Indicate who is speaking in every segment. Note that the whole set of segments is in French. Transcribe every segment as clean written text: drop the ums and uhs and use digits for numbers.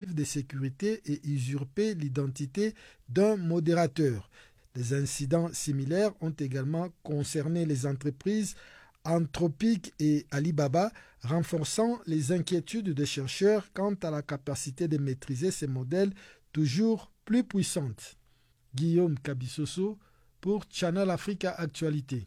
Speaker 1: tentatives de sécurité et usurper l'identité d'un modérateur. Des incidents similaires ont également concerné les entreprises Anthropic et Alibaba, renforçant les inquiétudes des chercheurs quant à la capacité de maîtriser ces modèles toujours plus puissantes. Guillaume Kabissoso pour Channel Africa Actualité.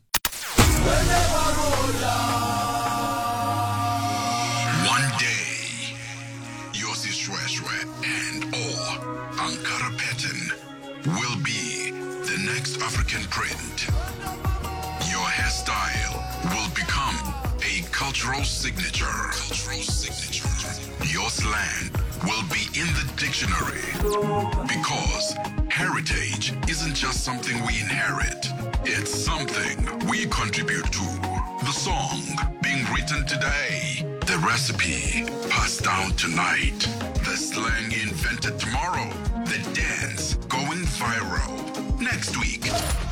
Speaker 2: One day, Yossi Shweshwe and Ankara Pattern will be the next African print. Your hairstyle will become a cultural signature. Your slang will be in the dictionary because heritage isn't just something we inherit. It's something we contribute to. The song being written today, the recipe passed down tonight, the slang invented tomorrow, the dance going viral next week.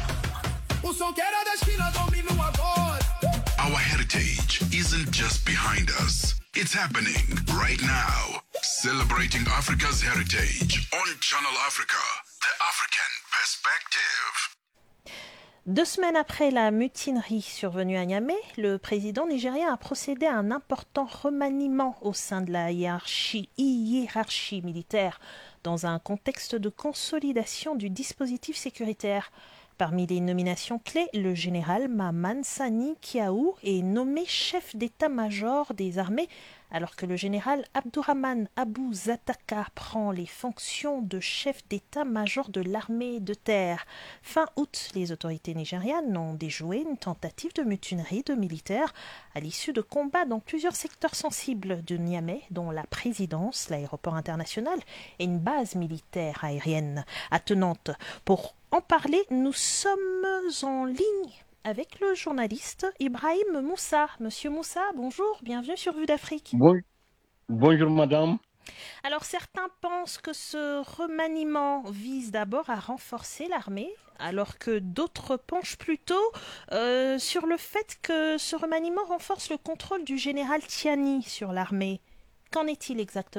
Speaker 2: Our heritage isn't just behind us, it's happening right now. Celebrating Africa's heritage on Channel Africa, the African perspective.
Speaker 3: 2 semaines après la mutinerie survenue à Niamey, le président nigérien a procédé à un important remaniement au sein de la hiérarchie militaire dans un contexte de consolidation du dispositif sécuritaire. Parmi les nominations clés, le général Maman Sani Kiaou est nommé chef d'état-major des armées, alors que le général Abdourahmane Abou Zataka prend les fonctions de chef d'état-major de l'armée de terre. Fin août, les autorités nigérianes ont déjoué une tentative de mutinerie de militaires à l'issue de combats dans plusieurs secteurs sensibles de Niamey, dont la présidence, l'aéroport international et une base militaire aérienne attenante. Pour en parler, nous sommes en ligne avec le journaliste Ibrahim Moussa. Monsieur Moussa, bonjour, bienvenue sur Vue d'Afrique.
Speaker 4: Bonjour madame.
Speaker 3: Alors certains pensent que ce remaniement vise d'abord à renforcer l'armée, alors que d'autres penchent plutôt sur le fait que ce remaniement renforce le contrôle du général Tiani sur l'armée. Qu'en est-il exactement ?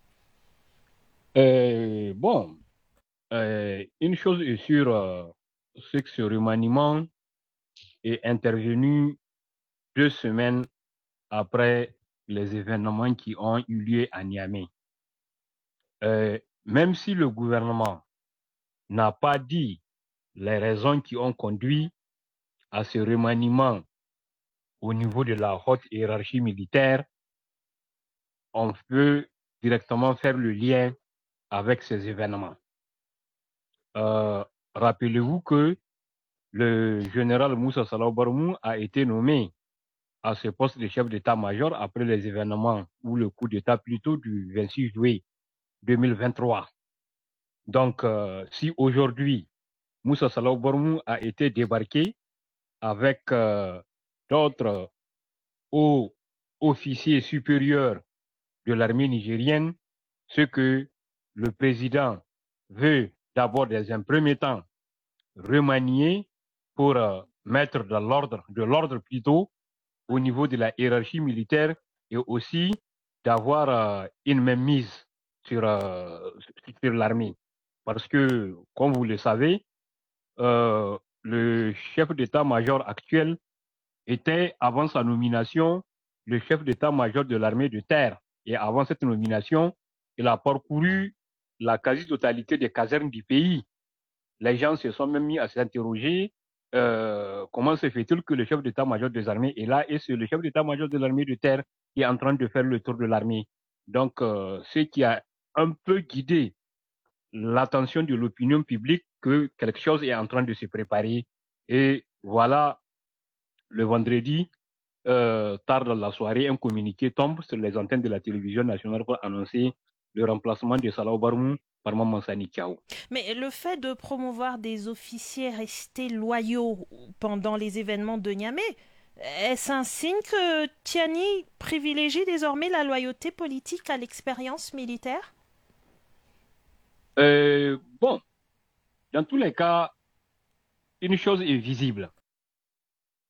Speaker 4: Une chose est sûre, c'est que ce remaniement est intervenu 2 semaines après les événements qui ont eu lieu à Niamey. Même si le gouvernement n'a pas dit les raisons qui ont conduit à ce remaniement au niveau de la haute hiérarchie militaire, on peut directement faire le lien avec ces événements. Rappelez-vous que le général Moussa Salaw Barmou a été nommé à ce poste de chef d'état-major après les événements ou le coup d'état plutôt du 26 juillet 2023. Donc, si aujourd'hui Moussa Salaw Barmou a été débarqué avec d'autres hauts officiers supérieurs de l'armée nigérienne, ce que le président veut d'abord, dans un premier temps, remanier pour mettre de l'ordre plutôt au niveau de la hiérarchie militaire et aussi d'avoir une mainmise sur l'armée. Parce que, comme vous le savez, le chef d'état-major actuel était, avant sa nomination, le chef d'état-major de l'armée de terre. Et avant cette nomination, il a parcouru la quasi-totalité des casernes du pays. Les gens se sont même mis à s'interroger comment se fait-il que le chef d'état-major des armées est là et c'est le chef d'état-major de l'armée de terre qui est en train de faire le tour de l'armée. Donc, ce qui a un peu guidé l'attention de l'opinion publique que quelque chose est en train de se préparer. Et voilà, le vendredi, tard dans la soirée, un communiqué tombe sur les antennes de la télévision nationale pour annoncer le remplacement de Salaw Barmou par Maman Sani Kiaou.
Speaker 3: Mais le fait de promouvoir des officiers restés loyaux pendant les événements de Niamey, est-ce un signe que Tiani privilégie désormais la loyauté politique à l'expérience militaire ?
Speaker 4: Dans tous les cas, une chose est visible.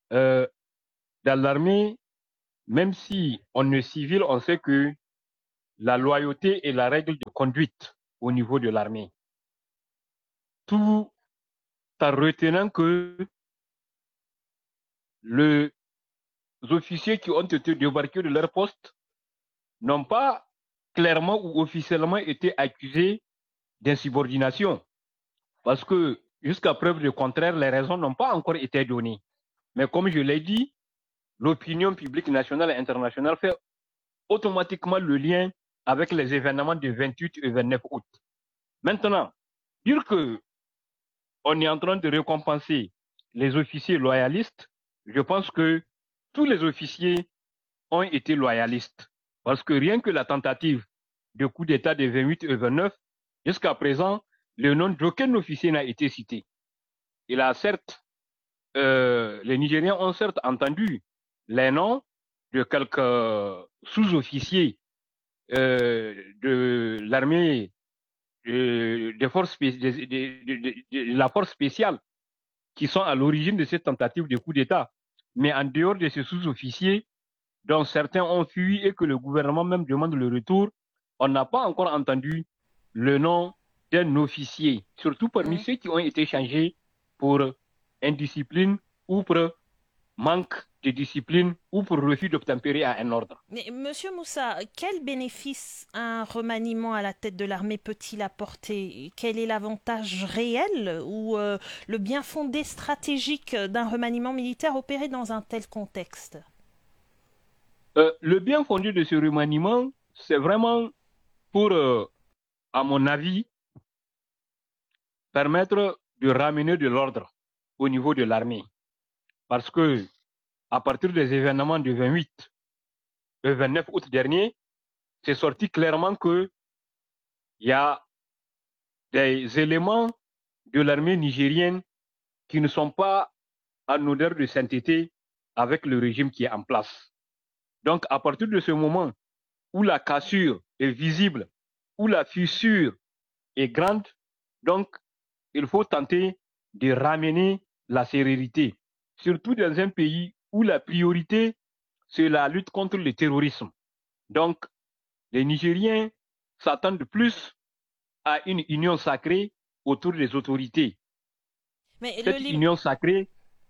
Speaker 4: Dans l'armée, même si on est civil, on sait que la loyauté est la règle de conduite au niveau de l'armée. Tout en retenant que les officiers qui ont été débarqués de leur poste n'ont pas clairement ou officiellement été accusés d'insubordination. Parce que jusqu'à preuve du contraire, les raisons n'ont pas encore été données. Mais comme je l'ai dit, l'opinion publique nationale et internationale fait automatiquement le lien avec les événements du 28 et 29 août. Maintenant, dire que on est en train de récompenser les officiers loyalistes, je pense que tous les officiers ont été loyalistes. Parce que rien que la tentative de coup d'État des 28 et 29, jusqu'à présent, le nom d'aucun officier n'a été cité. Il a certes, les Nigériens ont certes entendu les noms de quelques sous-officiers de l'armée, des forces, de la force spéciale qui sont à l'origine de cette tentative de coup d'État. Mais en dehors de ces sous-officiers, dont certains ont fui et que le gouvernement même demande le retour, on n'a pas encore entendu le nom d'un officier, surtout parmi ceux qui ont été changés pour indiscipline ou pour manque de discipline ou pour refus d'obtempérer à un ordre.
Speaker 3: Mais Monsieur Moussa, quel bénéfice un remaniement à la tête de l'armée peut-il apporter? Quel est l'avantage réel ou le bien fondé stratégique d'un remaniement militaire opéré dans un tel contexte?
Speaker 4: Le bien fondé de ce remaniement, c'est vraiment pour, à mon avis, permettre de ramener de l'ordre au niveau de l'armée. Parce que à partir des événements du 28 et 29 août dernier, c'est sorti clairement qu'il y a des éléments de l'armée nigérienne qui ne sont pas en odeur de sainteté avec le régime qui est en place. Donc, à partir de ce moment où la cassure est visible, où la fissure est grande, donc il faut tenter de ramener la sérénité, surtout dans un pays où la priorité, c'est la lutte contre le terrorisme. Donc, les Nigériens s'attendent plus à une union sacrée autour des autorités.
Speaker 3: Mais
Speaker 4: cette union sacrée...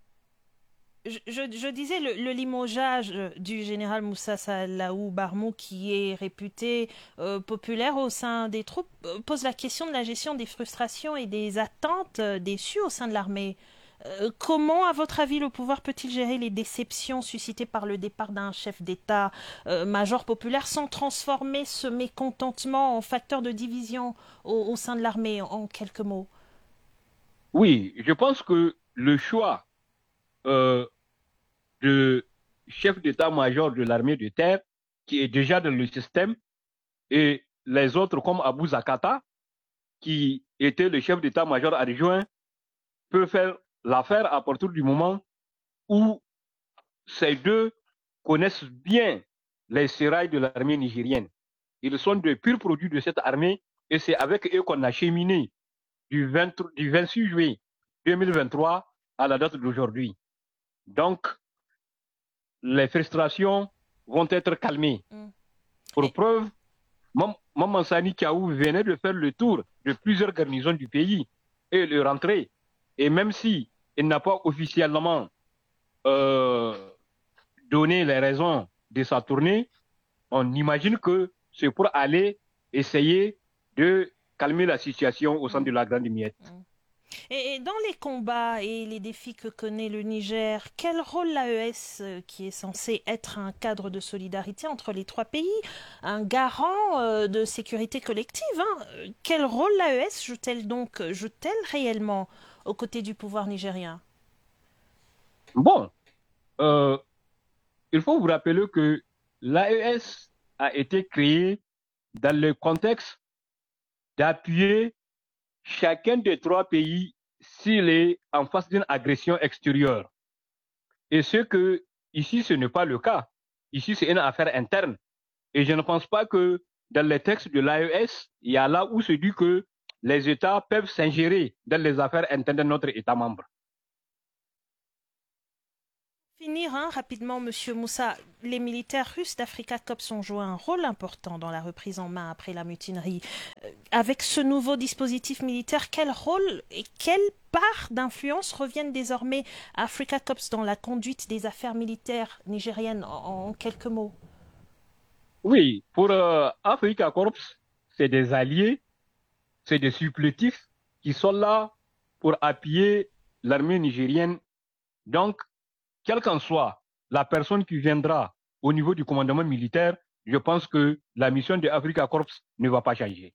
Speaker 3: Je disais le limogeage du général Moussa Salaou Barmou, qui est réputé populaire au sein des troupes, pose la question de la gestion des frustrations et des attentes déçues au sein de l'armée. Comment, à votre avis, le pouvoir peut-il gérer les déceptions suscitées par le départ d'un chef d'État major populaire sans transformer ce mécontentement en facteur de division au sein de l'armée, en quelques mots?
Speaker 4: Oui, je pense que le choix de chef d'état-major de l'armée de terre, qui est déjà dans le système, et les autres comme Abou Zakata, qui était le chef d'état-major adjoint, peut faire l'affaire à partir du moment où ces deux connaissent bien les sérails de l'armée nigérienne. Ils sont de purs produits de cette armée et c'est avec eux qu'on a cheminé du 26 juillet 2023 à la date d'aujourd'hui. Donc, les frustrations vont être calmées. Pour preuve, Maman Sani Kaou venait de faire le tour de plusieurs garnisons du pays et de rentrer. Et même si il n'a pas officiellement donné les raisons de sa tournée, on imagine que c'est pour aller essayer de calmer la situation au sein de la Grande Miette.
Speaker 3: Et dans les combats et les défis que connaît le Niger, quel rôle l'AES, qui est censé être un cadre de solidarité entre les trois pays, un garant de sécurité collective, quel rôle l'AES joue-t-elle réellement aux côtés du pouvoir nigérien?
Speaker 4: Bon, il faut vous rappeler que l'AES a été créée dans le contexte d'appuyer chacun des trois pays s'il est en face d'une agression extérieure. Et ici, ce n'est pas le cas. Ici, c'est une affaire interne. Et je ne pense pas que dans les textes de l'AES, il y a là où se dit que les États peuvent s'ingérer dans les affaires internes de notre État membre.
Speaker 3: Finir rapidement, Monsieur Moussa. Les militaires russes d'Africa Corps ont joué un rôle important dans la reprise en main après la mutinerie. Avec ce nouveau dispositif militaire, quel rôle et quelle part d'influence reviennent désormais à Africa Corps dans la conduite des affaires militaires nigériennes en quelques mots?
Speaker 4: Oui, pour Africa Corps, c'est des alliés, c'est des supplétifs qui sont là pour appuyer l'armée nigérienne. Donc, quelle qu'en soit la personne qui viendra au niveau du commandement militaire, je pense que la mission de Africa Corps ne va pas changer.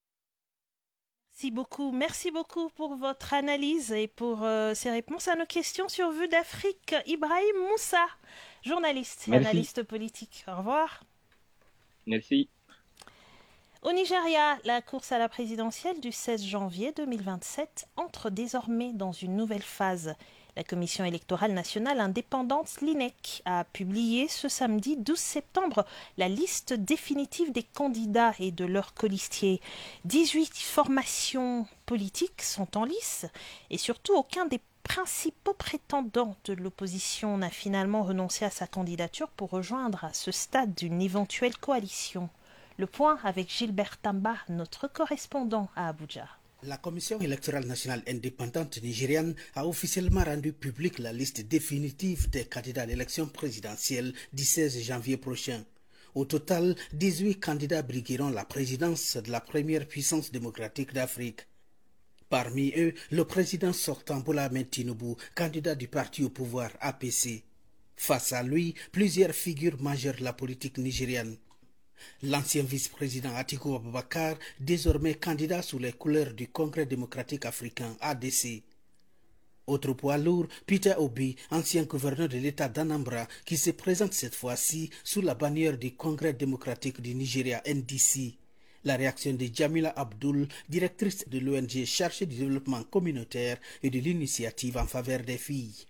Speaker 3: Merci beaucoup pour votre analyse et pour ces réponses à nos questions sur Vue d'Afrique. Ibrahim Moussa, journaliste et analyste politique. Au revoir.
Speaker 4: Merci.
Speaker 3: Au Nigeria, la course à la présidentielle du 16 janvier 2027 entre désormais dans une nouvelle phase. La Commission électorale nationale indépendante, l'INEC, a publié ce samedi 12 septembre la liste définitive des candidats et de leurs colistiers. 18 formations politiques sont en lice et surtout aucun des principaux prétendants de l'opposition n'a finalement renoncé à sa candidature pour rejoindre à ce stade une éventuelle coalition. Le point avec Gilbert Tamba, notre correspondant à Abuja.
Speaker 5: La Commission électorale nationale indépendante nigériane a officiellement rendu publique la liste définitive des candidats à l'élection présidentielle du 16 janvier prochain. Au total, 18 candidats brigueront la présidence de la première puissance démocratique d'Afrique. Parmi eux, le président sortant Bola Ahmed Tinubu, candidat du parti au pouvoir APC. Face à lui, plusieurs figures majeures de la politique nigériane. L'ancien vice-président Atiku Abubakar, désormais candidat sous les couleurs du Congrès démocratique africain, ADC. Autre poids lourd, Peter Obi, ancien gouverneur de l'État d'Anambra, qui se présente cette fois-ci sous la bannière du Congrès démocratique du Nigeria, NDC. La réaction de Jamila Abdul, directrice de l'ONG chargée du développement communautaire et de l'initiative en faveur des filles.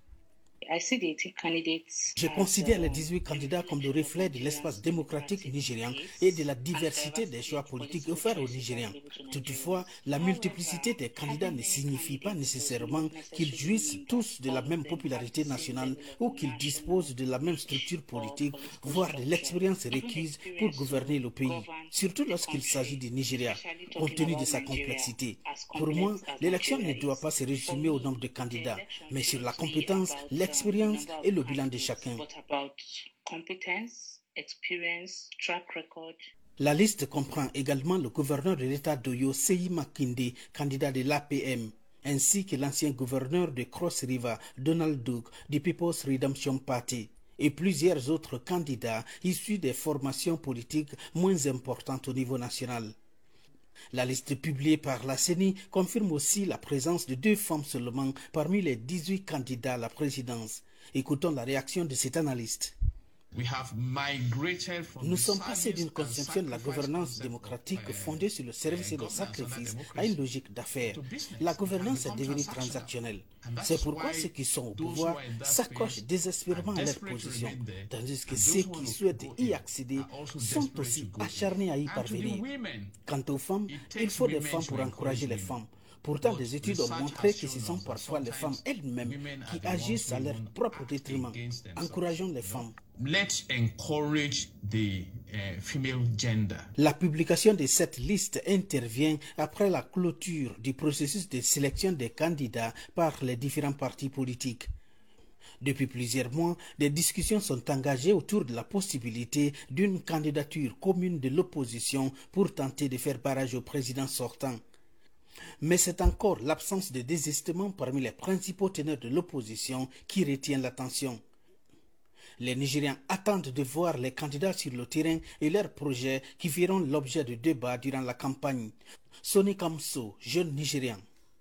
Speaker 5: Je considère les 18 candidats comme le reflet de l'espace démocratique nigérian et de la diversité des choix politiques offerts aux Nigériens. Toutefois, la multiplicité des candidats ne signifie pas nécessairement qu'ils jouissent tous de la même popularité nationale ou qu'ils disposent de la même structure politique, voire de l'expérience requise pour gouverner le pays, surtout lorsqu'il s'agit du Nigeria, compte tenu de sa complexité. Pour moi, l'élection ne doit pas se résumer au nombre de candidats, mais sur la compétence, l'expérience et le bilan de chacun. La liste comprend également le gouverneur de l'État d'Oyo, Seyi Makinde, candidat de l'APM, ainsi que l'ancien gouverneur de Cross River, Donald Duke, du People's Redemption Party, et plusieurs autres candidats issus des formations politiques moins importantes au niveau national. La liste publiée par la CENI confirme aussi la présence de 2 femmes seulement parmi les 18 candidats à la présidence. Écoutons la réaction de cet analyste. Nous sommes passés d'une conception de la gouvernance démocratique fondée sur le service et le sacrifice à une logique d'affaires. La gouvernance est devenue transactionnelle. C'est pourquoi ceux qui sont au pouvoir s'accrochent désespérément à leur position, tandis que ceux qui souhaitent y accéder sont aussi acharnés à y parvenir. Quant aux femmes, il faut des femmes pour encourager les femmes. Pourtant, des études ont montré que ce sont parfois les femmes elles-mêmes qui agissent à leur propre détriment. Encourageons les femmes.
Speaker 6: Let's encourage the female gender.
Speaker 5: La publication de cette liste intervient après la clôture du processus de sélection des candidats par les différents partis politiques. Depuis plusieurs mois, des discussions sont engagées autour de la possibilité d'une candidature commune de l'opposition pour tenter de faire barrage au président sortant. Mais c'est encore l'absence de désistement parmi les principaux teneurs de l'opposition qui retient l'attention. Les Nigériens attendent de voir les candidats sur le terrain et leurs projets qui feront l'objet de débats durant la campagne. Sonny Kamso, jeune Nigérien.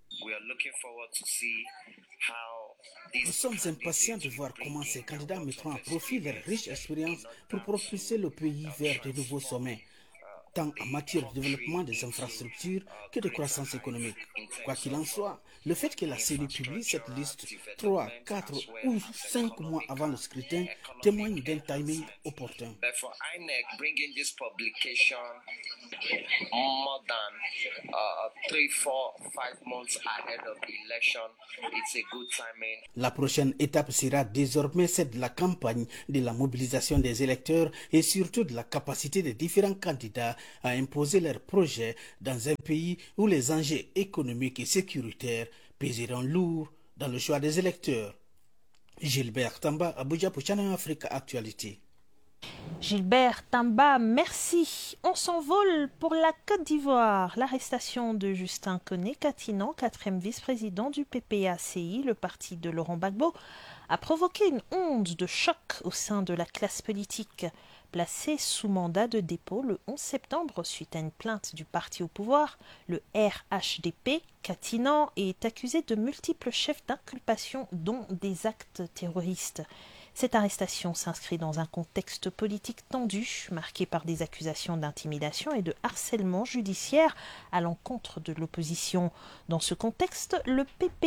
Speaker 5: Nous sommes impatients de voir comment ces candidats mettront à profit leur riche expérience pour propulser le pays vers de nouveaux sommets, tant en matière de développement des infrastructures que de croissance économique. Quoi qu'il en soit, le fait que la CENI publie cette liste 3, 4 ou 5 mois avant le scrutin témoigne d'un timing opportun.
Speaker 7: 3, 4, 5 months ahead of the election. It's a good timing.
Speaker 5: La prochaine étape sera désormais celle de la campagne, de la mobilisation des électeurs et surtout de la capacité des différents candidats à imposer leurs projets dans un pays où les enjeux économiques et sécuritaires pèseront lourd dans le choix des électeurs. Gilbert Tamba, Abuja pour Channel Africa Actualité.
Speaker 3: Gilbert Tamba, merci. On s'envole pour la Côte d'Ivoire. L'arrestation de Justin Koné-Katinan, 4e vice-président du PPACI, le parti de Laurent Gbagbo, a provoqué une onde de choc au sein de la classe politique. Placé sous mandat de dépôt le 11 septembre suite à une plainte du parti au pouvoir, le RHDP, Katinan est accusé de multiples chefs d'inculpation, dont des actes terroristes. Cette arrestation s'inscrit dans un contexte politique tendu, marqué par des accusations d'intimidation et de harcèlement judiciaire à l'encontre de l'opposition. Dans ce contexte, le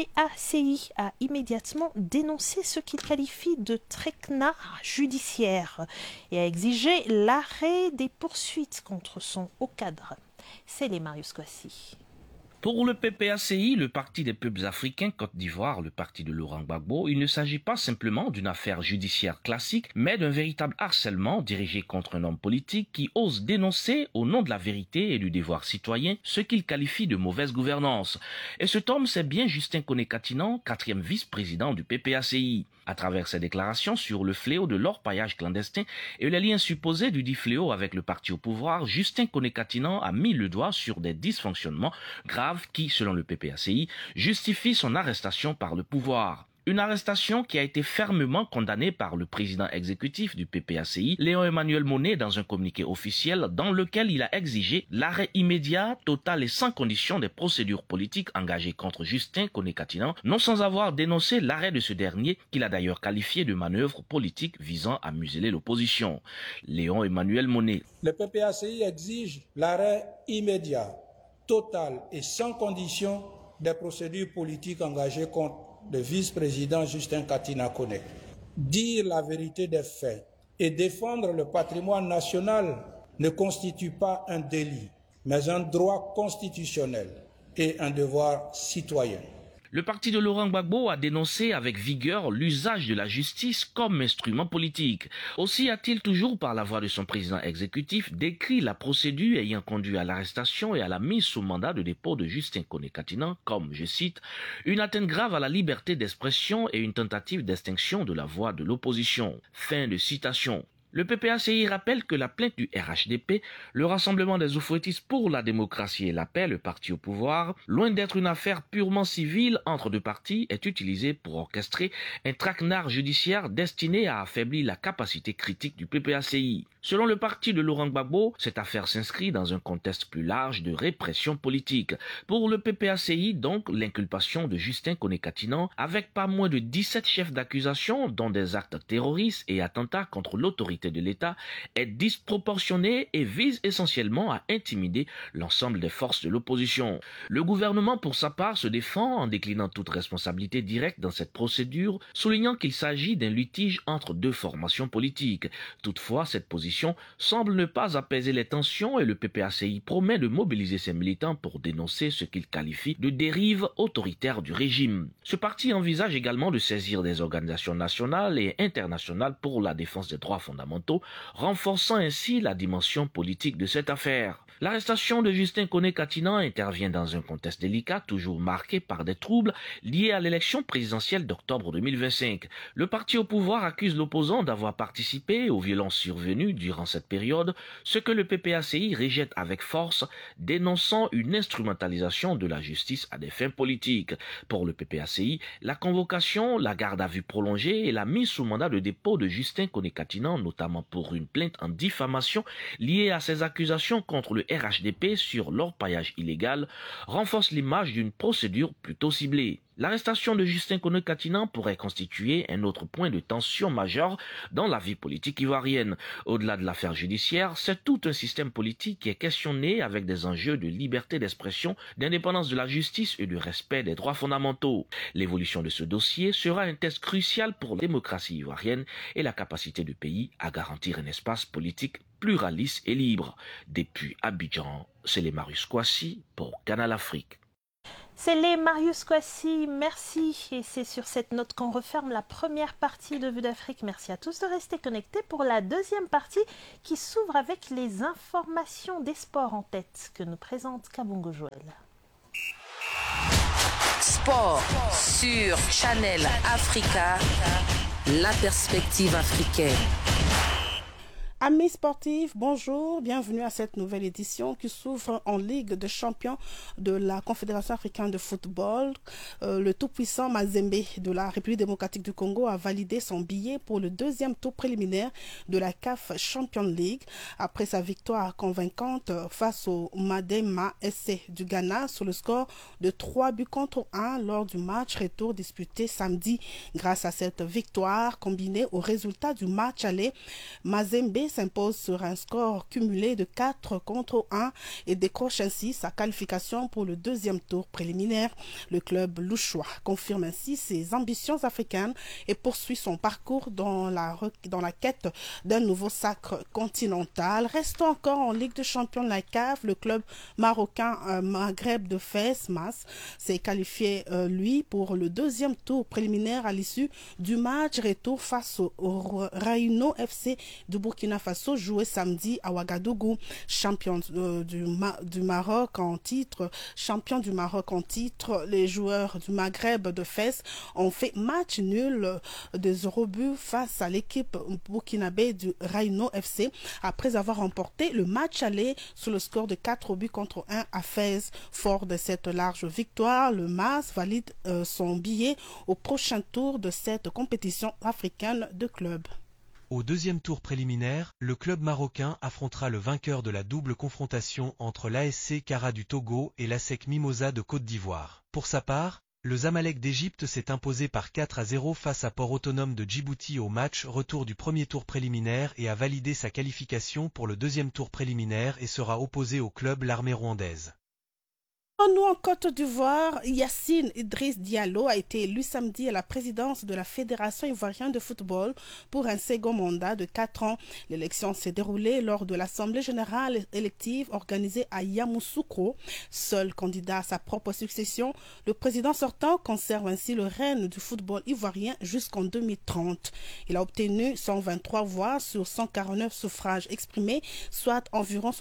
Speaker 3: PPACI a immédiatement dénoncé ce qu'il qualifie de traquenard judiciaire et a exigé l'arrêt des poursuites contre son haut cadre. C'est les Marius Kwasi.
Speaker 8: Pour le PPACI, le Parti des peuples africains Côte d'Ivoire, le parti de Laurent Gbagbo, il ne s'agit pas simplement d'une affaire judiciaire classique, mais d'un véritable harcèlement dirigé contre un homme politique qui ose dénoncer, au nom de la vérité et du devoir citoyen, ce qu'il qualifie de mauvaise gouvernance. Et cet homme, c'est bien Justin Koné-Katinan, 4e vice-président du PPACI. À travers ses déclarations sur le fléau de l'orpaillage clandestin et les liens supposés du dit fléau avec le parti au pouvoir, Justin Koné-Katinan a mis le doigt sur des dysfonctionnements graves qui, selon le PPACI, justifient son arrestation par le pouvoir. Une arrestation qui a été fermement condamnée par le président exécutif du PPACI, Léon-Emmanuel Monnet, dans un communiqué officiel dans lequel il a exigé l'arrêt immédiat, total et sans condition des procédures politiques engagées contre Justin Koné-Katinan, non sans avoir dénoncé l'arrêt de ce dernier, qu'il a d'ailleurs qualifié de manœuvre politique visant à museler l'opposition. Léon-Emmanuel Monnet.
Speaker 9: Le PPACI exige l'arrêt immédiat, total et sans condition des procédures politiques engagées contre le vice-président Justin Katinan-Koné. Dire la vérité des faits et défendre le patrimoine national ne constitue pas un délit, mais un droit constitutionnel et un devoir citoyen.
Speaker 8: Le parti de Laurent Gbagbo a dénoncé avec vigueur l'usage de la justice comme instrument politique. Aussi a-t-il toujours, par la voix de son président exécutif, décrit la procédure ayant conduit à l'arrestation et à la mise sous mandat de dépôt de Justin Koné-Katinan comme, je cite, « une atteinte grave à la liberté d'expression et une tentative d'extinction de la voix de l'opposition ». Fin de citation. Le PPACI rappelle que la plainte du RHDP, le Rassemblement des oufouettistes pour la démocratie et la paix, le parti au pouvoir, loin d'être une affaire purement civile entre deux partis, est utilisée pour orchestrer un traquenard judiciaire destiné à affaiblir la capacité critique du PPACI. Selon le parti de Laurent Gbagbo, cette affaire s'inscrit dans un contexte plus large de répression politique. Pour le PPACI, donc, l'inculpation de Justin Koné-Katinan, avec pas moins de 17 chefs d'accusation, dont des actes terroristes et attentats contre l'autorité de l'État, est disproportionnée et vise essentiellement à intimider l'ensemble des forces de l'opposition. Le gouvernement, pour sa part, se défend en déclinant toute responsabilité directe dans cette procédure, soulignant qu'il s'agit d'un litige entre deux formations politiques. Toutefois, cette position semble ne pas apaiser les tensions et le PPACI promet de mobiliser ses militants pour dénoncer ce qu'il qualifie de dérive autoritaire du régime. Ce parti envisage également de saisir des organisations nationales et internationales pour la défense des droits fondamentaux, renforçant ainsi la dimension politique de cette affaire. L'arrestation de Justin Koné-Katinan intervient dans un contexte délicat, toujours marqué par des troubles liés à l'élection présidentielle d'octobre 2025. Le parti au pouvoir accuse l'opposant d'avoir participé aux violences survenues durant cette période, ce que le PPACI rejette avec force, dénonçant une instrumentalisation de la justice à des fins politiques. Pour le PPACI, la convocation, la garde à vue prolongée et la mise sous mandat de dépôt de Justin Koné-Katinan, notamment pour une plainte en diffamation liée à ses accusations contre le RHDP sur l'orpaillage illégal, renforce l'image d'une procédure plutôt ciblée. L'arrestation de Justin Koné-Katinan pourrait constituer un autre point de tension majeur dans la vie politique ivoirienne. Au-delà de l'affaire judiciaire, c'est tout un système politique qui est questionné avec des enjeux de liberté d'expression, d'indépendance de la justice et de respect des droits fondamentaux. L'évolution de ce dossier sera un test crucial pour la démocratie ivoirienne et la capacité du pays à garantir un espace politique pluraliste et libre. Depuis Abidjan, c'est les Marius Kouassi pour Canal Afrique.
Speaker 3: C'est les Marius Kouassi, merci. Et c'est sur cette note qu'on referme la première partie de Vue d'Afrique. Merci à tous de rester connectés pour la deuxième partie qui s'ouvre avec les informations des sports en tête que nous présente Kabongo Joël.
Speaker 10: Sport sur Channel Africa, la perspective africaine.
Speaker 11: Amis sportifs, bonjour, bienvenue à cette nouvelle édition qui s'ouvre en Ligue de champions de la Confédération africaine de football. Le tout-puissant Mazembe de la République démocratique du Congo a validé son billet pour le deuxième tour préliminaire de la CAF Champions League après sa victoire convaincante face au Madema SC du Ghana sur le score de 3-1 lors du match retour disputé samedi. Grâce à cette victoire combinée au résultat du match aller, Mazembe s'impose sur un score cumulé de 4-1 et décroche ainsi sa qualification pour le deuxième tour préliminaire. Le club louchois confirme ainsi ses ambitions africaines et poursuit son parcours dans la quête d'un nouveau sacre continental. Restons encore en Ligue de champions de la CAF. Le club marocain Maghreb de Fès, MAS, s'est qualifié lui pour le deuxième tour préliminaire à l'issue du match retour face au Raino FC du Burkina Faso joué samedi à Ouagadougou. Champion du Maroc en titre, les joueurs du Maghreb de Fès ont fait match nul de 0 but face à l'équipe burkinabé du Raino FC après avoir remporté le match aller sur le score de 4-1 à Fès. Fort de cette large victoire, le MAS valide son billet au prochain tour de cette compétition africaine de clubs.
Speaker 12: Au deuxième tour préliminaire, le club marocain affrontera le vainqueur de la double confrontation entre l'ASC Kara du Togo et l'ASEC Mimosa de Côte d'Ivoire. Pour sa part, le Zamalek d'Égypte s'est imposé par 4-0 face à Port Autonome de Djibouti au match retour du premier tour préliminaire et a validé sa qualification pour le deuxième tour préliminaire et sera opposé au club l'Armée rwandaise.
Speaker 11: Nous en Côte d'Ivoire, Yacine Idriss Diallo a été élu samedi à la présidence de la Fédération ivoirienne de football pour un second mandat de 4 ans. L'élection s'est déroulée lors de l'Assemblée générale élective organisée à Yamoussoukro. Seul candidat à sa propre succession, le président sortant conserve ainsi le règne du football ivoirien jusqu'en 2030. Il a obtenu 123 voix sur 149 suffrages exprimés, soit environ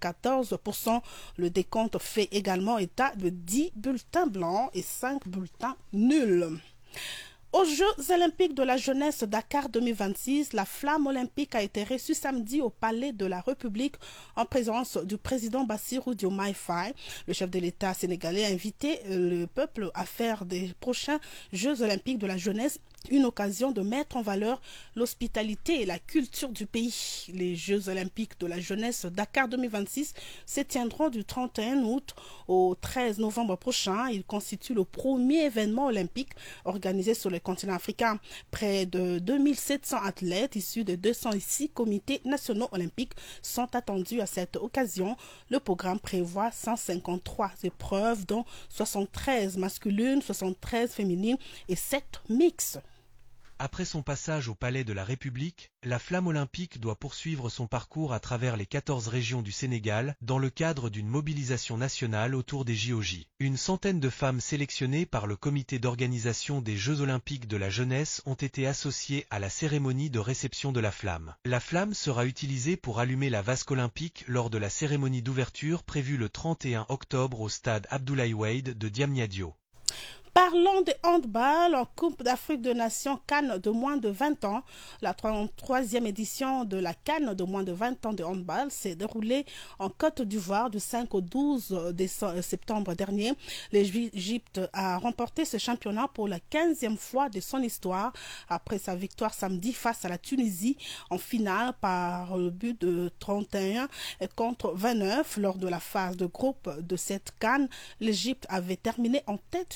Speaker 11: 74%. Le décompte fait également état de 10 bulletins blancs et 5 bulletins nuls. Aux Jeux olympiques de la jeunesse Dakar 2026, la flamme olympique a été reçue samedi au Palais de la République en présence du président Bassirou Diomaye Faye. Le chef de l'État sénégalais a invité le peuple à faire des prochains Jeux olympiques de la jeunesse une occasion de mettre en valeur l'hospitalité et la culture du pays. Les Jeux olympiques de la jeunesse Dakar 2026 se tiendront du 31 août au 13 novembre prochain. Ils constituent le premier événement olympique organisé sur le continent africain. Près de 2700 athlètes issus de 206 comités nationaux olympiques sont attendus à cette occasion. Le programme prévoit 153 épreuves, dont 73 masculines, 73 féminines et 7 mixtes.
Speaker 12: Après son passage au Palais de la République, la flamme olympique doit poursuivre son parcours à travers les 14 régions du Sénégal dans le cadre d'une mobilisation nationale autour des JOJ. Une centaine de femmes sélectionnées par le comité d'organisation des Jeux olympiques de la jeunesse ont été associées à la cérémonie de réception de la flamme. La flamme sera utilisée pour allumer la vasque olympique lors de la cérémonie d'ouverture prévue le 31 octobre au stade Abdoulaye Wade de Diamniadio.
Speaker 11: Parlons de handball en Coupe d'Afrique des Nations CAN de moins de 20 ans. La 33e édition de la CAN de moins de 20 ans de handball s'est déroulée en Côte d'Ivoire du 5 au 12 septembre dernier. L'Égypte a remporté ce championnat pour la 15e fois de son histoire après sa victoire samedi face à la Tunisie en finale par le but de 31 contre 29. Lors de la phase de groupe de cette CAN, l'Égypte avait terminé en tête du groupe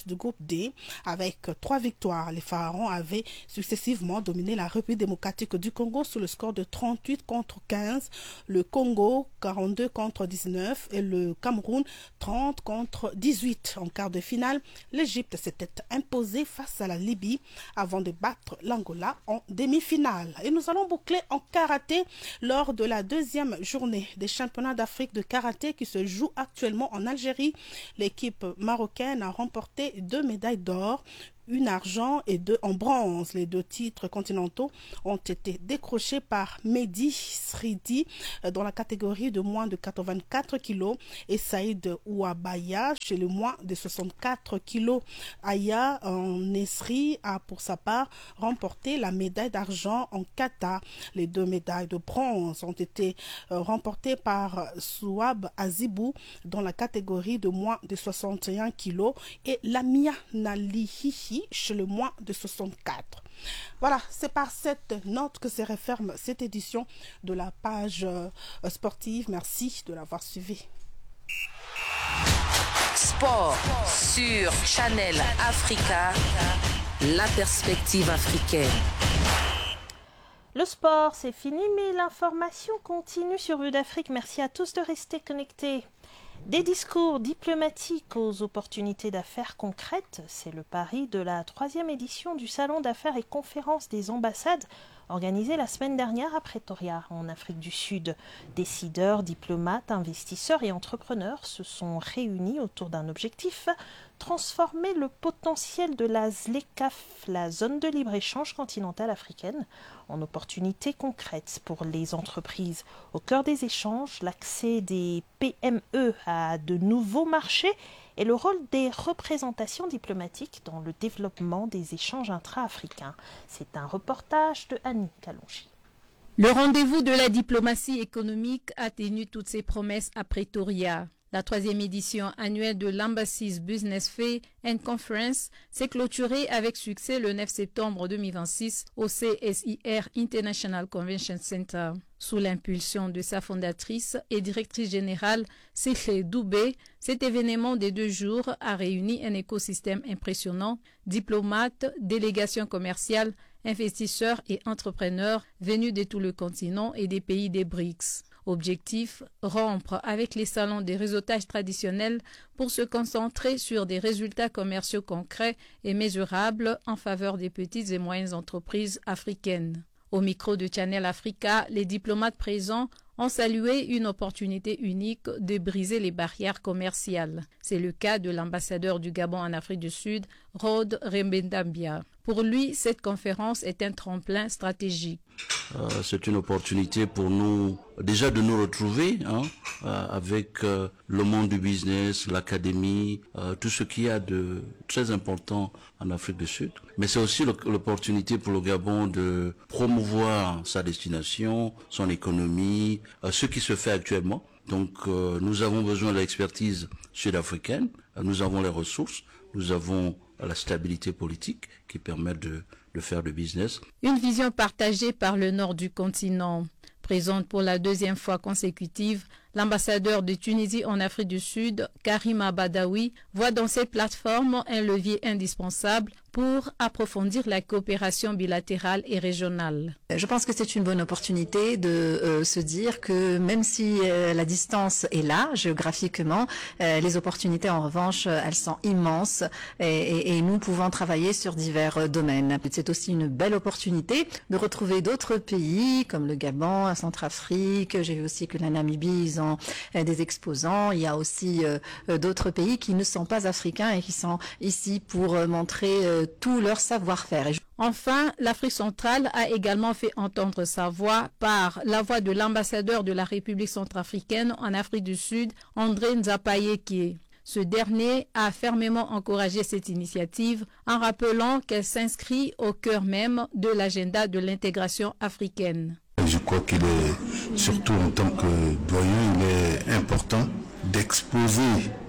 Speaker 11: D. Avec 3 victoires, les Pharaons avaient successivement dominé la République démocratique du Congo sous le score de 38 contre 15, le Congo 42 contre 19 et le Cameroun 30 contre 18. En quart de finale, l'Égypte s'était imposée face à la Libye avant de battre l'Angola en demi-finale. Et nous allons boucler en karaté lors de la deuxième journée des championnats d'Afrique de karaté qui se joue actuellement en Algérie. L'équipe marocaine a remporté 2 médailles d'or, 1 argent et 2 en bronze. Les 2 titres continentaux ont été décrochés par Mehdi Sridi dans la catégorie de moins de 84 kg et Saïd Ouabaya chez le moins de 64 kg. Aya Nesri a pour sa part remporté la médaille d'argent en kata. Les 2 médailles de bronze ont été remportées par Souab Azibou dans la catégorie de moins de 61 kg et Lamia Nalihihi chez le moins de 64. Voilà, c'est par cette note que se referme cette édition de la page sportive. Merci de l'avoir suivi.
Speaker 10: Sport sur Channel Africa, la perspective africaine.
Speaker 3: Le sport, c'est fini, mais l'information continue sur Vue d'Afrique. Merci à tous de rester connectés. Des discours diplomatiques aux opportunités d'affaires concrètes, c'est le pari de la 3e édition du Salon d'affaires et conférences des ambassades organisé la semaine dernière à Pretoria, en Afrique du Sud. Décideurs, diplomates, investisseurs et entrepreneurs se sont réunis autour d'un objectif: transformer le potentiel de la ZLECAf, la zone de libre-échange continentale africaine, en opportunités concrètes pour les entreprises. Au cœur des échanges, l'accès des PME à de nouveaux marchés et le rôle des représentations diplomatiques dans le développement des échanges intra-africains. C'est un reportage de Annie Kalonji.
Speaker 13: Le rendez-vous de la diplomatie économique a tenu toutes ses promesses à Pretoria. La 3e édition annuelle de l'Embassy's Business Fair and Conference s'est clôturée avec succès le 9 septembre 2026 au CSIR International Convention Center. Sous l'impulsion de sa fondatrice et directrice générale, Séché Doubé, cet événement des 2 jours a réuni un écosystème impressionnant: diplomates, délégations commerciales, investisseurs et entrepreneurs venus de tout le continent et des pays des BRICS. Objectif: rompre avec les salons de réseautage traditionnels pour se concentrer sur des résultats commerciaux concrets et mesurables en faveur des petites et moyennes entreprises africaines. Au micro de Channel Africa, les diplomates présents ont salué une opportunité unique de briser les barrières commerciales. C'est le cas de l'ambassadeur du Gabon en Afrique du Sud, Rod Rembendambia. Pour lui, cette conférence est un tremplin stratégique.
Speaker 14: C'est une opportunité pour nous déjà de nous retrouver avec le monde du business, l'académie, tout ce qu'il y a de très important en Afrique du Sud. Mais c'est aussi l'opportunité pour le Gabon de promouvoir sa destination, son économie, ce qui se fait actuellement. Donc nous avons besoin de l'expertise sud-africaine, nous avons les ressources, nous avons la stabilité politique qui permet de faire du business.
Speaker 13: Une vision partagée par le nord du continent. Présente pour la 2e fois consécutive, l'ambassadeur de Tunisie en Afrique du Sud, Karima Badawi, voit dans cette plateforme un levier indispensable pour approfondir la coopération bilatérale et régionale.
Speaker 15: Je pense que c'est une bonne opportunité de se dire que même si la distance est là, géographiquement, les opportunités en revanche, elles sont immenses et nous pouvons travailler sur divers domaines. C'est aussi une belle opportunité de retrouver d'autres pays comme le Gabon, la Centrafrique. J'ai vu aussi que la Namibie, ils ont des exposants. Il y a aussi d'autres pays qui ne sont pas africains et qui sont ici pour montrer tout leur savoir-faire.
Speaker 13: Enfin, l'Afrique centrale a également fait entendre sa voix par la voix de l'ambassadeur de la République centrafricaine en Afrique du Sud, André Nzapayeke. Ce dernier a fermement encouragé cette initiative en rappelant qu'elle s'inscrit au cœur même de l'agenda de l'intégration africaine.
Speaker 16: Je crois qu'il est, surtout en tant que doyen, il est important d'exposer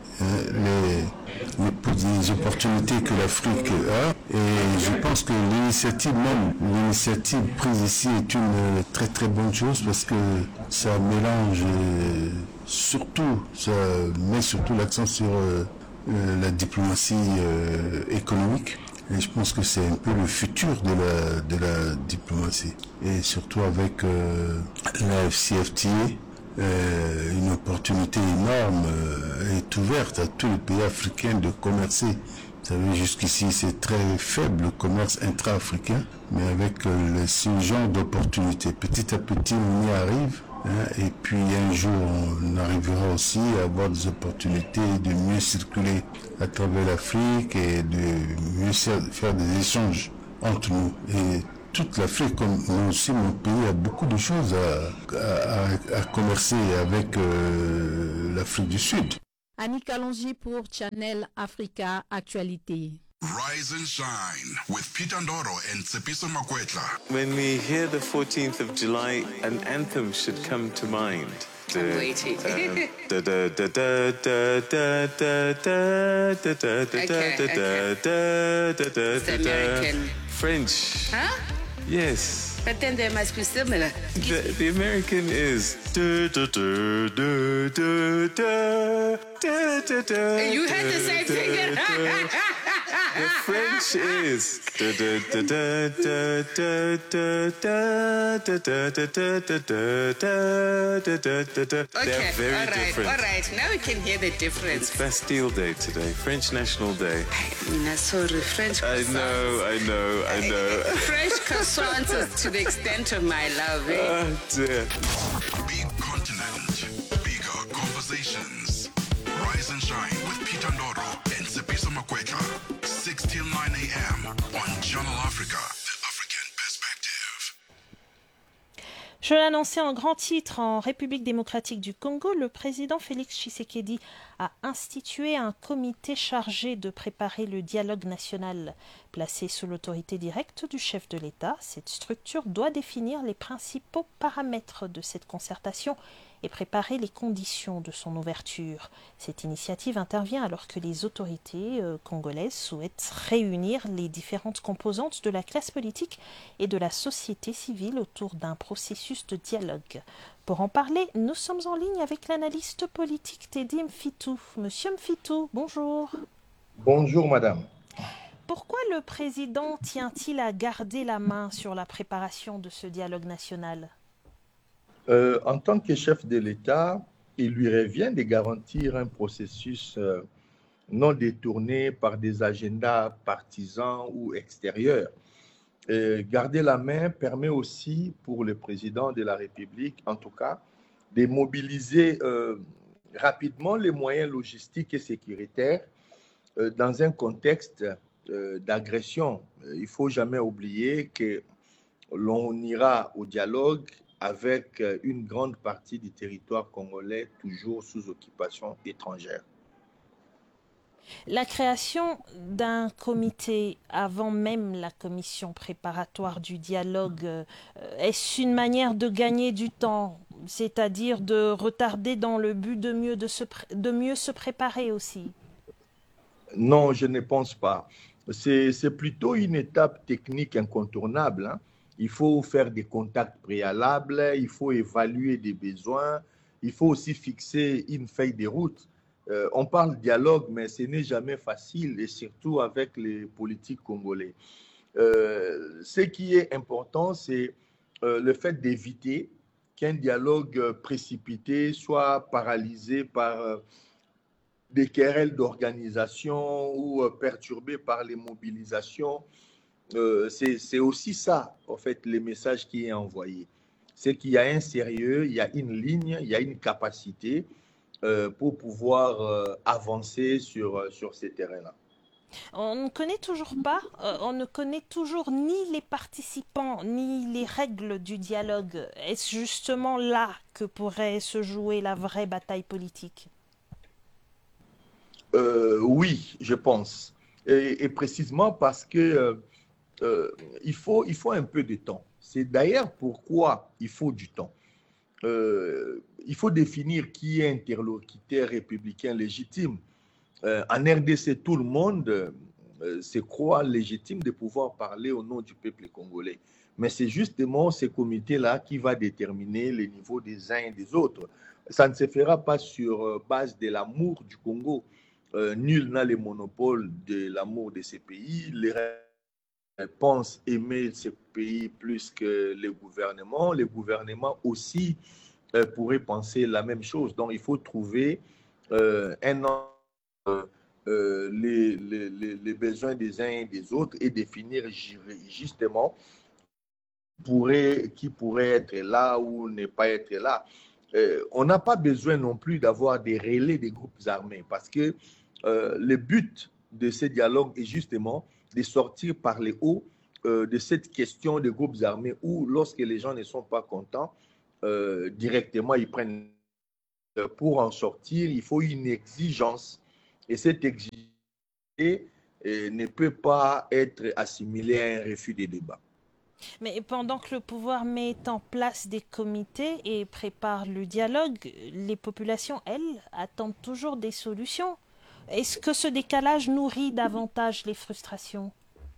Speaker 16: les opportunités que l'Afrique a, et je pense que l'initiative prise ici est une très très bonne chose parce que ça mélange ça met surtout l'accent sur la diplomatie économique. Et je pense que c'est un peu le futur de la diplomatie. Et surtout avec la FCFTA, une opportunité énorme est ouverte à tous les pays africains de commercer. Vous savez, jusqu'ici, c'est très faible le commerce intra-africain, mais avec ce genre d'opportunité, petit à petit, on y arrive. Et puis un jour, on arrivera aussi à avoir des opportunités de mieux circuler à travers l'Afrique et de mieux faire des échanges entre nous. Et toute l'Afrique, comme nous aussi, mon pays, a beaucoup de choses à commercer avec l'Afrique du Sud.
Speaker 13: Annie Kalonji pour Channel Africa Actualité.
Speaker 2: Rise and shine with Peter Ndoro and Tsepiso Makwetla.
Speaker 17: When we hear the 14th of July, an anthem should come to mind.
Speaker 10: I'm waiting. It's American.
Speaker 17: French.
Speaker 10: Huh?
Speaker 17: Yes.
Speaker 10: But then they must be similar.
Speaker 17: The American is.
Speaker 10: You had the same thing.
Speaker 17: The French is. They're very different.
Speaker 10: All right. Now we can hear the difference.
Speaker 17: It's Bastille Day today, French National Day.
Speaker 10: Sorry, French croissants.
Speaker 17: I know.
Speaker 10: French croissants to the extent of my love.
Speaker 17: Oh, dear.
Speaker 2: Big continent, bigger conversations. Rise and shine with Peter Ndoro and Tsepiso Makwetla. 6 till 9 a.m. on Channel Africa, the African Perspective.
Speaker 3: Je l'annonçais en grand titre, en République démocratique du Congo, le président Félix Tshisekedi a institué un comité chargé de préparer le dialogue national. Placé sous l'autorité directe du chef de l'État, cette structure doit définir les principaux paramètres de cette concertation et préparer les conditions de son ouverture. Cette initiative intervient alors que les autorités congolaises souhaitent réunir les différentes composantes de la classe politique et de la société civile autour d'un processus de dialogue. Pour en parler, nous sommes en ligne avec l'analyste politique Teddy Mfitou. Monsieur Mfitou, bonjour.
Speaker 18: Bonjour madame.
Speaker 3: Pourquoi le président tient-il à garder la main sur la préparation de ce dialogue national ?
Speaker 18: En tant que chef de l'État, il lui revient de garantir un processus non détourné par des agendas partisans ou extérieurs. Garder la main permet aussi pour le président de la République, en tout cas, de mobiliser rapidement les moyens logistiques et sécuritaires dans un contexte d'agression. Il ne faut jamais oublier que l'on ira au dialogue avec une grande partie du territoire congolais toujours sous occupation étrangère.
Speaker 3: La création d'un comité avant même la commission préparatoire du dialogue, est-ce une manière de gagner du temps, c'est-à-dire de retarder dans le but de mieux se préparer aussi?
Speaker 18: Non, je ne pense pas. C'est plutôt une étape technique incontournable, hein. Il faut faire des contacts préalables, il faut évaluer des besoins, il faut aussi fixer une feuille de route. On parle dialogue, mais ce n'est jamais facile, et surtout avec les politiques congolais. Ce qui est important, c'est le fait d'éviter qu'un dialogue précipité soit paralysé par des querelles d'organisation ou perturbé par les mobilisations. C'est aussi ça, en fait, le message qui est envoyé. C'est qu'il y a un sérieux, il y a une ligne, il y a une capacité pour pouvoir avancer sur ces terrains-là.
Speaker 3: On ne connaît toujours pas, on ne connaît toujours ni les participants, ni les règles du dialogue. Est-ce justement là que pourrait se jouer la vraie bataille politique?
Speaker 18: Oui, je pense. Et précisément parce que il faut un peu de temps. C'est d'ailleurs pourquoi il faut du temps. Il faut définir qui est interlocuteur républicain légitime. En RDC, tout le monde se croit légitime de pouvoir parler au nom du peuple congolais. Mais c'est justement ce comité-là qui va déterminer le niveau des uns et des autres. Ça ne se fera pas sur base de l'amour du Congo. nul n'a le monopole de l'amour de ces pays. Les pensent aimer ces pays plus que les gouvernements. Les gouvernements aussi pourraient penser la même chose. Donc, il faut trouver les besoins des uns et des autres et définir justement qui pourrait être là ou ne pas être là. On n'a pas besoin non plus d'avoir des relais des groupes armés parce que le but de ce dialogue est justement de sortir par les hauts de cette question des groupes armés où lorsque les gens ne sont pas contents, directement ils prennent. Pour en sortir, il faut une exigence et cette exigence ne peut pas être assimilée à un refus des débats.
Speaker 3: Mais pendant que le pouvoir met en place des comités et prépare le dialogue, les populations, elles, attendent toujours des solutions. Est-ce que ce décalage nourrit davantage les frustrations?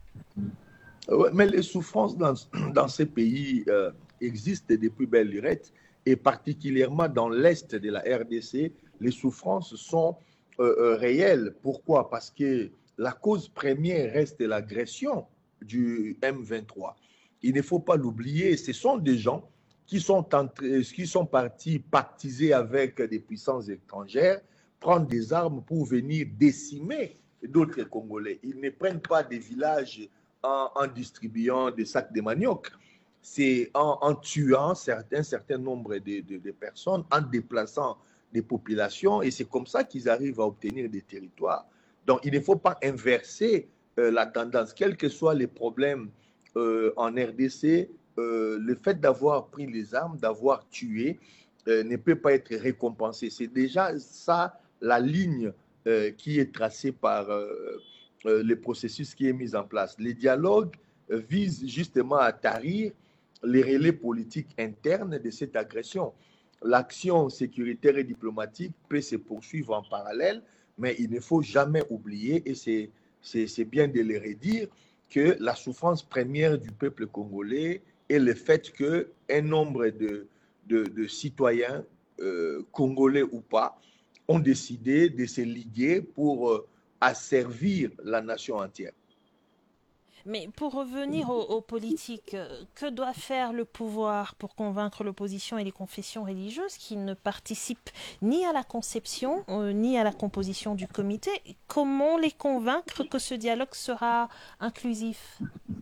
Speaker 18: Mais les souffrances dans ces pays existent depuis belle lurette et particulièrement dans l'est de la RDC, les souffrances sont réelles. Pourquoi? Parce que la cause première reste l'agression du M23. Il ne faut pas l'oublier, ce sont des gens qui sont partis pactiser avec des puissances étrangères, prendre des armes pour venir décimer d'autres Congolais. Ils ne prennent pas des villages en distribuant des sacs de manioc. C'est en tuant un certain nombre de personnes, en déplaçant des populations, et c'est comme ça qu'ils arrivent à obtenir des territoires. Donc, il ne faut pas inverser la tendance, quels que soient les problèmes en RDC, le fait d'avoir pris les armes, d'avoir tué, ne peut pas être récompensé. C'est déjà ça la ligne qui est tracée par le processus qui est mis en place. Les dialogues visent justement à tarir les relais politiques internes de cette agression. L'action sécuritaire et diplomatique peut se poursuivre en parallèle, mais il ne faut jamais oublier, et c'est bien de le redire, que la souffrance première du peuple congolais est le fait qu'un nombre de citoyens, congolais ou pas, ont décidé de se liguer pour asservir la nation entière.
Speaker 3: Mais pour revenir aux politiques, que doit faire le pouvoir pour convaincre l'opposition et les confessions religieuses qui ne participent ni à la conception ni à la composition du comité? Comment les convaincre que ce dialogue sera inclusif?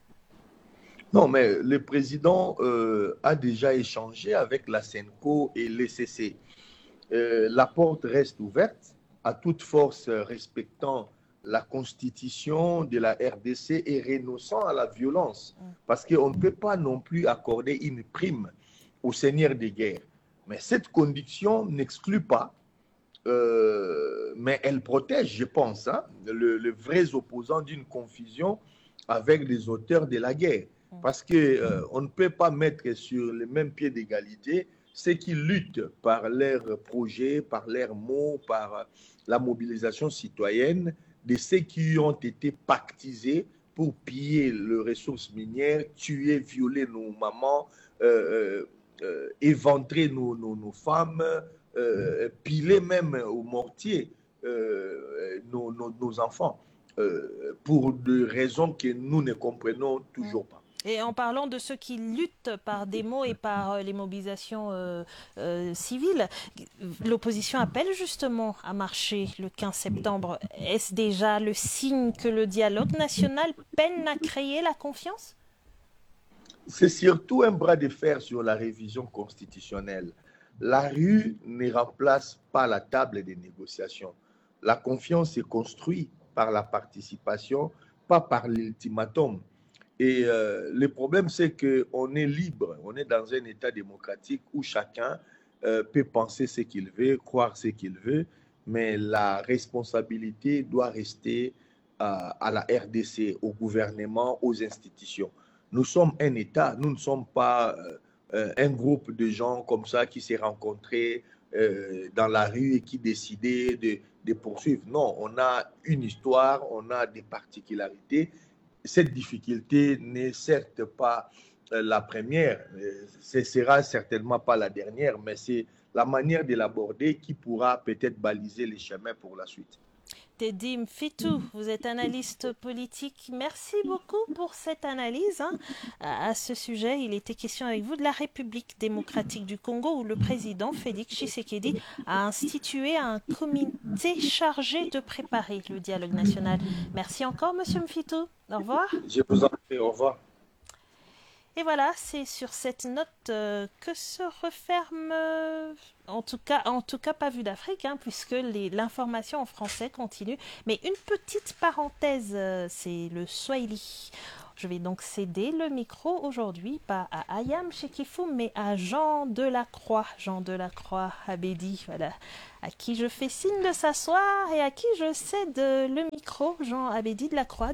Speaker 18: Non, mais le président a déjà échangé avec la SENCO et l'ECC. La porte reste ouverte à toute force respectant la constitution de la RDC et renonçant à la violence. Parce qu'on ne peut pas non plus accorder une prime au seigneur de guerre. Mais cette condition n'exclut pas, mais elle protège, je pense, les vrais opposants d'une confusion avec les auteurs de la guerre. Parce qu'on ne peut pas mettre sur le même pied d'égalité ceux qui luttent par leurs projets, par leurs mots, par la mobilisation citoyenne, de ceux qui ont été pactisés pour piller les ressources minières, tuer, violer nos mamans, éventrer nos femmes, piler même au mortier nos enfants, pour des raisons que nous ne comprenons toujours pas.
Speaker 3: Et en parlant de ceux qui luttent par des mots et par les mobilisations civiles, l'opposition appelle justement à marcher le 15 septembre. Est-ce déjà le signe que le dialogue national peine à créer la confiance?
Speaker 18: C'est surtout un bras de fer sur la révision constitutionnelle. La rue ne remplace pas la table des négociations. La confiance est construite par la participation, pas par l'ultimatum. Et le problème, c'est qu'on est libre, on est dans un État démocratique où chacun peut penser ce qu'il veut, croire ce qu'il veut, mais la responsabilité doit rester à la RDC, au gouvernement, aux institutions. Nous sommes un État, nous ne sommes pas un groupe de gens comme ça qui s'est rencontrés dans la rue et qui décidaient de poursuivre. Non, on a une histoire, on a des particularités. Cette difficulté n'est certes pas la première, ce sera certainement pas la dernière, mais c'est la manière de l'aborder qui pourra peut-être baliser les chemins pour la suite.
Speaker 3: Teddy Mfitou, vous êtes analyste politique. Merci beaucoup pour cette analyse. À ce sujet, il était question avec vous de la République démocratique du Congo où le président Félix Tshisekedi a institué un comité chargé de préparer le dialogue national. Merci encore, Monsieur Mfitou. Au revoir.
Speaker 18: Je vous en prie, au revoir.
Speaker 3: Et voilà, c'est sur cette note que se referme, en tout cas pas Vue d'Afrique, puisque l'information en français continue. Mais une petite parenthèse, c'est le Swahili. Je vais donc céder le micro aujourd'hui, pas à Ayam Chekifou, mais à Jean Delacroix. Jean Delacroix Abedi, voilà, à qui je fais signe de s'asseoir et à qui je cède le micro. Jean Abedi Delacroix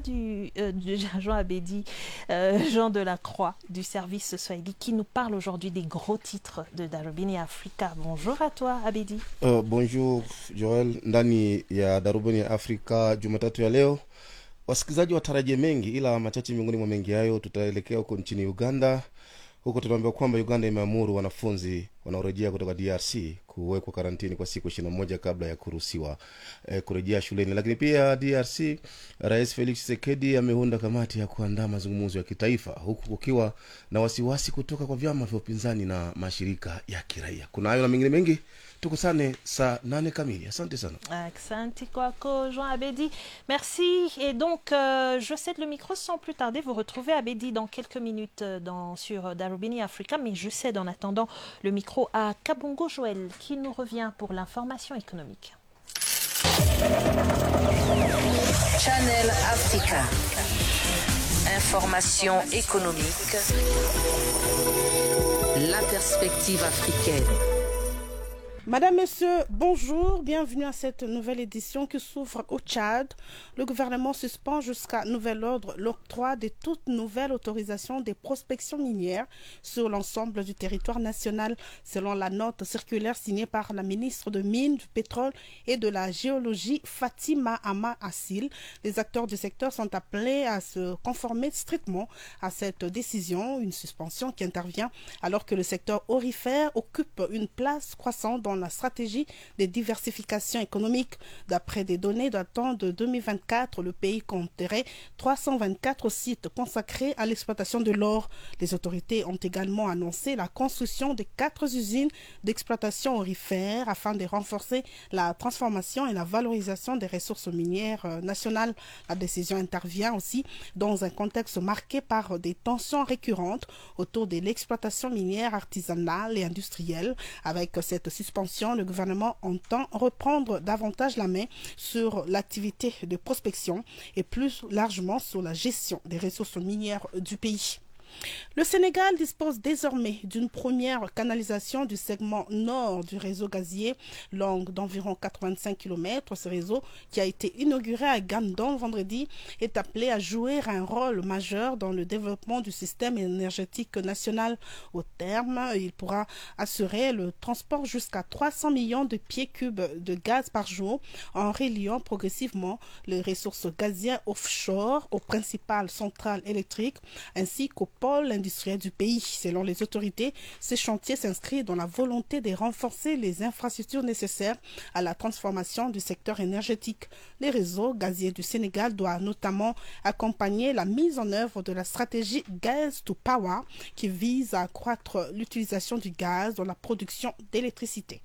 Speaker 3: Jean Delacroix du service Swahili, qui nous parle aujourd'hui des gros titres de Darubini Africa. Bonjour à toi, Abedi.
Speaker 19: Bonjour Joel, ndani ya Darubini Africa Jumatatu ya leo. Wasikilizaji watarajie mengi, ila machache miongoni mwa mengi hayo tutaelekea huko nchini Uganda. Huko tunaambiwa kwamba Uganda imeamuru wanafunzi wanaorejea kutoka DRC kuwekwa karantini kwa siku 21 kabla ya kuruhusiwa kurejea shuleni. Lakini pia DRC, Rais Felix Tshisekedi ameunda kamati ya kuandaa mazungumzo ya kitaifa, huku kukiwa na wasiwasi kutoka kwa vyama vya upinzani na mashirika ya kiraia. Kuna hayo na mengine mengi. Tukusane saa 8 kamili. Asante sana.
Speaker 3: Asante kwako Jean Abedi. Merci. Et donc je cède le micro sans plus tarder. Vous retrouvez Abedi dans quelques minutes sur Darubini Africa, mais je cède en attendant le micro à Kabongo Joël qui nous revient pour l'information économique.
Speaker 20: Channel Africa. Information économique. La perspective africaine.
Speaker 11: Madame, Messieurs, bonjour, bienvenue à cette nouvelle édition qui s'ouvre au Tchad. Le gouvernement suspend jusqu'à nouvel ordre l'octroi de toute nouvelle autorisation des prospections minières sur l'ensemble du territoire national, selon la note circulaire signée par la ministre de Mines, du Pétrole et de la Géologie, Fatima Ama Assil. Les acteurs du secteur sont appelés à se conformer strictement à cette décision, une suspension qui intervient alors que le secteur aurifère occupe une place croissante dans la stratégie de diversification économique. D'après des données datant de 2024, le pays compterait 324 sites consacrés à l'exploitation de l'or. Les autorités ont également annoncé la construction de 4 usines d'exploitation aurifère afin de renforcer la transformation et la valorisation des ressources minières nationales. La décision intervient aussi dans un contexte marqué par des tensions récurrentes autour de l'exploitation minière artisanale et industrielle. Avec cette suspension, le gouvernement entend reprendre davantage la main sur l'activité de prospection et plus largement sur la gestion des ressources minières du pays. Le Sénégal dispose désormais d'une première canalisation du segment nord du réseau gazier, longue d'environ 85 km. Ce réseau, qui a été inauguré à Gandon vendredi, est appelé à jouer un rôle majeur dans le développement du système énergétique national. Au terme, il pourra assurer le transport jusqu'à 300 millions de pieds cubes de gaz par jour en reliant progressivement les ressources gazières offshore aux principales centrales électriques ainsi qu'aux pôle industriel du pays. Selon les autorités, ce chantier s'inscrit dans la volonté de renforcer les infrastructures nécessaires à la transformation du secteur énergétique. Les réseaux gaziers du Sénégal doivent notamment accompagner la mise en œuvre de la stratégie Gas to Power qui vise à accroître l'utilisation du gaz dans la production d'électricité.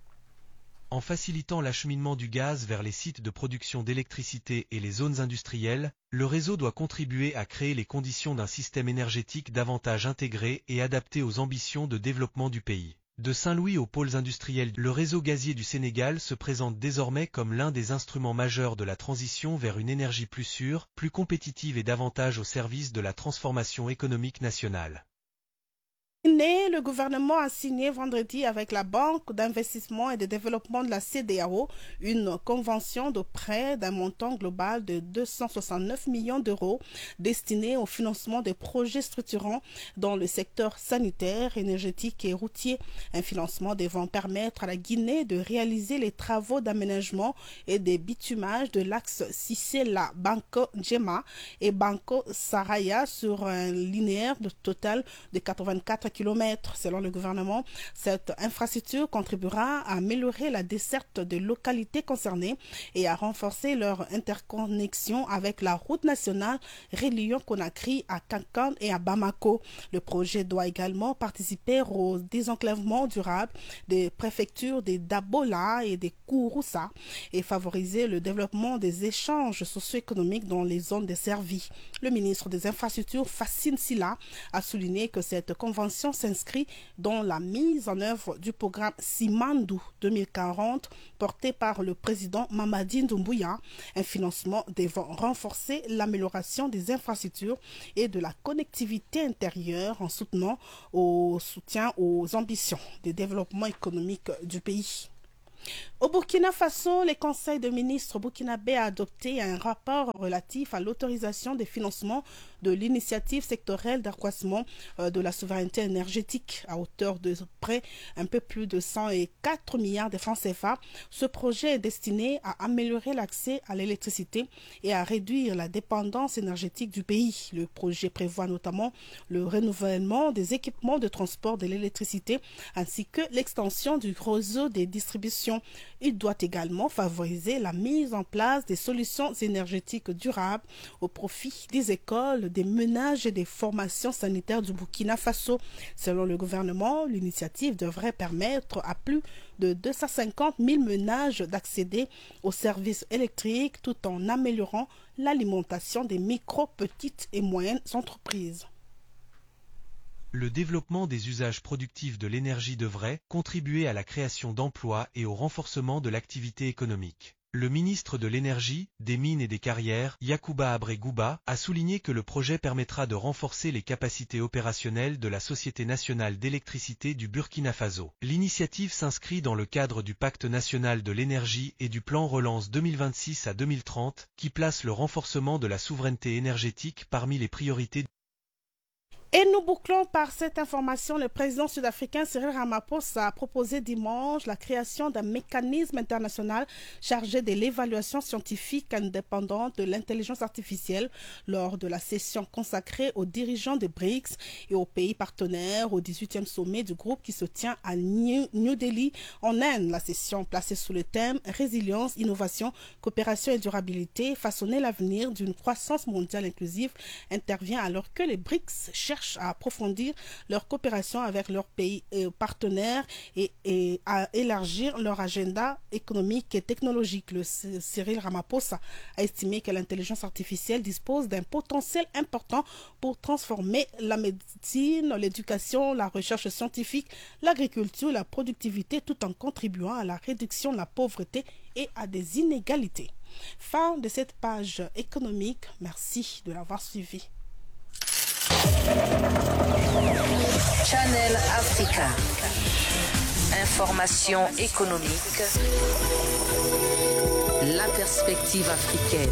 Speaker 12: En facilitant l'acheminement du gaz vers les sites de production d'électricité et les zones industrielles, le réseau doit contribuer à créer les conditions d'un système énergétique davantage intégré et adapté aux ambitions de développement du pays. De Saint-Louis aux pôles industriels, le réseau gazier du Sénégal se présente désormais comme l'un des instruments majeurs de la transition vers une énergie plus sûre, plus compétitive et davantage au service de la transformation économique nationale.
Speaker 11: Le gouvernement a signé vendredi avec la Banque d'investissement et de développement de la CEDEAO une convention de prêt d'un montant global de 269 millions d'euros destinée au financement des projets structurants dans le secteur sanitaire, énergétique et routier. Un financement devant permettre à la Guinée de réaliser les travaux d'aménagement et de bitumage de l'axe Sissela Banco Djema et Banco Saraya sur un linéaire de total de 84 km. Selon le gouvernement, cette infrastructure contribuera à améliorer la desserte des localités concernées et à renforcer leur interconnexion avec la route nationale reliant Conakry à Kankan et à Bamako. Le projet doit également participer au désenclavement durable des préfectures des Dabola et des Kouroussa et favoriser le développement des échanges socio-économiques dans les zones desservies. Le ministre des Infrastructures, Fassine Silla, a souligné que cette convention s'inscrit dans la mise en œuvre du programme Simandou 2040 porté par le président Mamadi Doumbouya, un financement devant renforcer l'amélioration des infrastructures et de la connectivité intérieure en soutien aux ambitions de développement économique du pays. Au Burkina Faso, le Conseil de ministres burkinabé a adopté un rapport relatif à l'autorisation des financements de l'initiative sectorielle d'accroissement de la souveraineté énergétique à hauteur de près un peu plus de 104 milliards de francs CFA. Ce projet est destiné à améliorer l'accès à l'électricité et à réduire la dépendance énergétique du pays. Le projet prévoit notamment le renouvellement des équipements de transport de l'électricité ainsi que l'extension du réseau des distributions. Il doit également favoriser la mise en place des solutions énergétiques durables au profit des écoles, des ménages et des formations sanitaires du Burkina Faso. Selon le gouvernement, l'initiative devrait permettre à plus de 250 000 ménages d'accéder aux services électriques tout en améliorant l'alimentation des micro, petites et moyennes entreprises.
Speaker 12: Le développement des usages productifs de l'énergie devrait contribuer à la création d'emplois et au renforcement de l'activité économique. Le ministre de l'Énergie, des Mines et des Carrières, Yacouba Abré Gouba, a souligné que le projet permettra de renforcer les capacités opérationnelles de la Société nationale d'électricité du Burkina Faso. L'initiative s'inscrit dans le cadre du Pacte national de l'énergie et du plan Relance 2026 à 2030, qui place le renforcement de la souveraineté énergétique parmi les priorités.
Speaker 11: Et nous bouclons par cette information. Le président sud-africain Cyril Ramaphosa a proposé dimanche la création d'un mécanisme international chargé de l'évaluation scientifique indépendante de l'intelligence artificielle lors de la session consacrée aux dirigeants des BRICS et aux pays partenaires au 18e sommet du groupe qui se tient à New Delhi en Inde. La session placée sous le thème « Résilience, innovation, coopération et durabilité, façonner l'avenir d'une croissance mondiale inclusive » intervient alors que les BRICS cherchent à approfondir leur coopération avec leurs pays partenaires et à élargir leur agenda économique et technologique. Le Cyril Ramaphosa a estimé que l'intelligence artificielle dispose d'un potentiel important pour transformer la médecine, l'éducation, la recherche scientifique, l'agriculture, la productivité, tout en contribuant à la réduction de la pauvreté et à des inégalités. Fin de cette page économique. Merci de l'avoir suivi.
Speaker 20: Channel Africa. Information économique. La perspective africaine.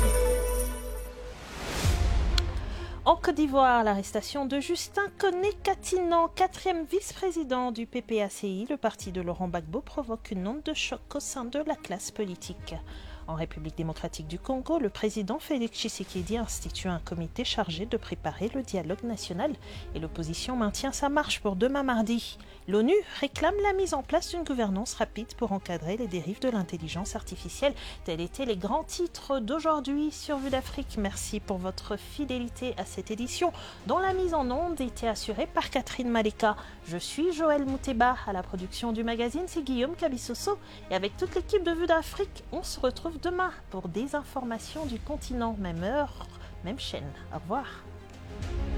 Speaker 3: En Côte d'Ivoire, l'arrestation de Justin Koné-Katinan, 4e vice-président du PPACI, le parti de Laurent Gbagbo, provoque une onde de choc au sein de la classe politique. En République démocratique du Congo, le président Félix Tshisekedi institue un comité chargé de préparer le dialogue national et l'opposition maintient sa marche pour demain mardi. L'ONU réclame la mise en place d'une gouvernance rapide pour encadrer les dérives de l'intelligence artificielle. Tels étaient les grands titres d'aujourd'hui sur Vue d'Afrique. Merci pour votre fidélité à cette édition dont la mise en onde était assurée par Catherine Maleka. Je suis Joël Mouteba. À la production du magazine, c'est Guillaume Cabissoso. Et avec toute l'équipe de Vue d'Afrique, on se retrouve demain pour des informations du continent. Même heure, même chaîne. Au revoir.